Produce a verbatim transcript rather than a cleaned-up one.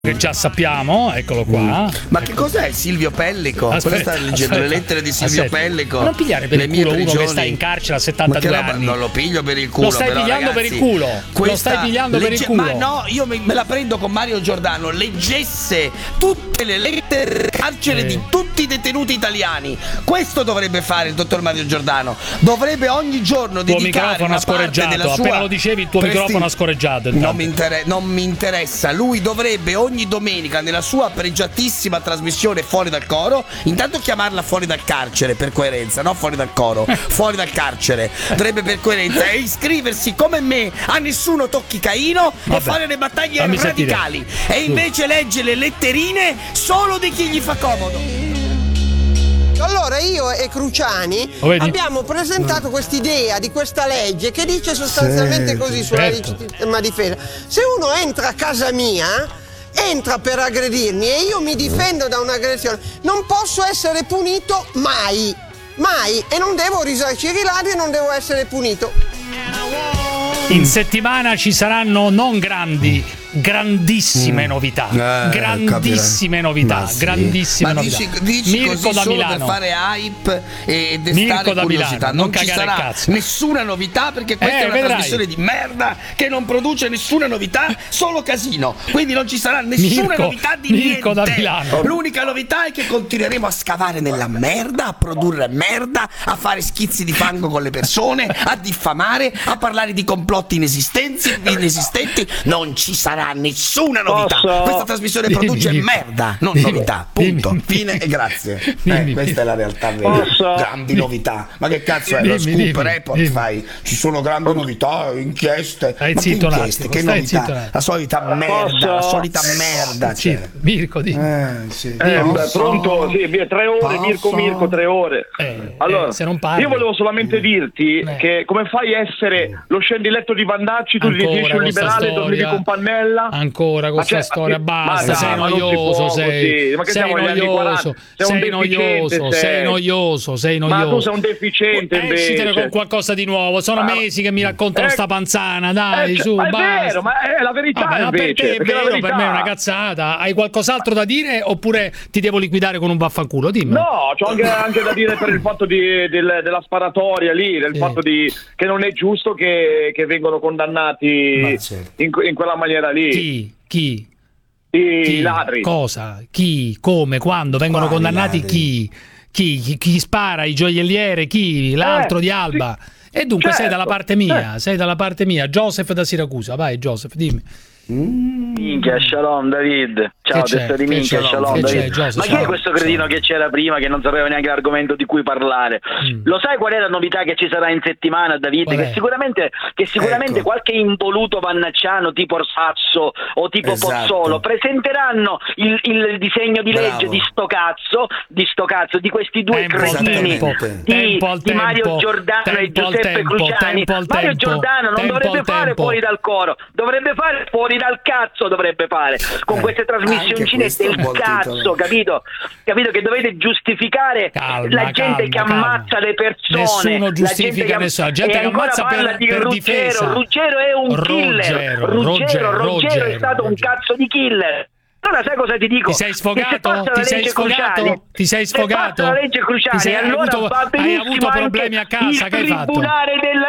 che già sappiamo, eccolo qua. Mm. Ma che cos'è Silvio Pellico? Aspetta, Cosa stai leggendo? aspetta, Le lettere di Silvio aspetta. Pellico? Ma non pigliare per Le il mie culo uno prigioni. che sta in carcere a settantadue Ma che roba, anni. non lo piglio per il culo. Lo stai però, pigliando ragazzi, per il culo. Lo stai pigliando per il legge- culo. Ma no, io me, me la prendo con Mario Giordano. Leggesse tutte le lettere del carcere Eh. di tutti i detenuti italiani. Questo dovrebbe fare il dottor Mario Giordano. Dovrebbe ogni giorno Il tuo dedicare microfono una ha scorreggiato. parte della sua Appena lo dicevi, il tuo presti- microfono ha scorreggiato. Non intanto. mi, inter- non mi interessa. Lui dovrebbe ogni domenica nella sua pregiatissima trasmissione Fuori dal Coro, intanto chiamarla Fuori dal Carcere per coerenza, no Fuori dal Coro, Fuori dal Carcere. Dovrebbe per coerenza e iscriversi come me a Nessuno Tocchi Caino Vabbè, e fare le battaglie fammi sentire. radicali. E invece legge le letterine solo di chi gli fa comodo. Allora io e Cruciani Lo vedi? abbiamo presentato quest'idea di questa legge che dice sostanzialmente così sulla certo. legittima difesa. Se uno entra a casa mia, entra per aggredirmi e io mi difendo da un'aggressione, non posso essere punito mai, mai, e non devo risarcire i ladri e non devo essere punito. In settimana ci saranno non grandi, grandissime novità. Eh, grandissime capirei. novità. Ma sì. Grandissime Ma novità. dici, dici Mirko così da solo Milano. per fare hype e Mirko destare da curiosità. Milano, Non, non ci cagare sarà il cazzo. nessuna novità perché questa Eh, è una vedrai. trasmissione di merda che non produce nessuna novità, solo casino. Quindi non ci sarà nessuna Mirko- novità di Mirko da niente. Milano. L'unica novità è che continueremo a scavare nella merda, a produrre merda, a fare schizzi di fango con le persone, a diffamare, a parlare di complotti inesistenti, inesistenti. Non ci sarà nessuna novità. Posso? Questa trasmissione Dimmi, produce dimmi. merda, non Dimmi, novità. Punto. dimmi. Fine e grazie. Dimmi. Eh, questa è la realtà vera. Posso? Grandi novità. Ma che cazzo è? Lo Dimmi, scoop dimmi, report dimmi. fai? Ci sono grandi novità, inchieste. Stai Ma che zitto un inchieste? attimo, Che stai novità? zitto un attimo. La solita merda, Posso? la solita merda. Sì, cioè. Mirko, di. Eh, sì. Eh, beh, Posso? pronto? Sì, via, tre ore, Posso? Mirko Mirko, tre ore. Eh, allora, eh, se non parli. io volevo solamente dirti Eh. che come fai a essere lo scendiletto di Vandacci, tu Ancora definisci un con sta liberale, dormi storia. con Pannella? Ancora con Ma questa cioè, storia, ma- basta, ma sei dai, ma non si noioso, può sei, così. Ma che sei siamo negli anni noioso, quaranta? Sei un sei deficiente, noioso, sei. sei noioso, sei Ma noioso. tu sei un deficiente Escitene invece. con qualcosa di nuovo, sono Ma- mesi che mi raccontano Eh, sta panzana, dai, eh, su, ma è basta. vero, ma è la verità Vabbè, ma per invece, te è perché è la vero, per verità. me è una cazzata. Hai qualcos'altro da dire oppure ti devo liquidare con un vaffanculo? Dimmi. No, c'ho anche, anche da dire per il fatto di, del- della sparatoria lì, del Sì. fatto di che non è giusto che, che vengono condannati Ma certo. in, que- in quella maniera lì. Chi? Chi? I Chi? ladri. Cosa? Chi? Come? Quando? Vengono Quali condannati ladri? chi? Chi? Chi? Chi spara? I gioielliere? Chi? L'altro Eh, di Alba? E dunque certo, sei dalla parte mia, sei dalla parte mia. Joseph da Siracusa, vai Joseph, dimmi. Minchia, shalom David. Ciao, Che c'è? testa di Che minchia, c'è? shalom Che c'è, David. Giose? Ma chi Ciao. è questo cretino che c'era prima che non sapeva neanche l'argomento di cui parlare? Mm. Lo sai qual è la novità che ci sarà in settimana, David? Qual Che è? sicuramente, che sicuramente Ecco. qualche involuto vannacciano tipo Orsazzo o tipo Esatto. Pozzolo presenteranno il, il disegno di legge Bravo. di sto cazzo, di sto cazzo, di questi due Tempo al cretini tempo, di, tempo al di Mario tempo, Giordano e tempo al Giuseppe tempo, Cruciani. tempo al Mario tempo, Giordano non tempo dovrebbe al fare tempo. fuori dal coro, dovrebbe fare fuori dal cazzo, dovrebbe fare con Eh, queste trasmissioncine anche questo è un del buon cazzo, titolo. capito? Capito che dovete giustificare Calma, la gente calma, che calma. ammazza le persone. Nessuno la giustifica gente che, nessuno, la gente e che ancora ammazza per- parla di per Ruggero. difesa. Ruggero è un killer. Ruggero, Ruggero, Ruggero, Ruggero è stato un Ruggero. cazzo di killer. Allora sai cosa ti dico? Ti sei Che se sfogato? passa la Ti sei legge sfogato? Cruciani- Ti sei se sfogato? passa la legge Cruciani, Ti sei- hai allora avuto- va hai benissimo avuto anche problemi a casa, il che hai fatto? tribunale della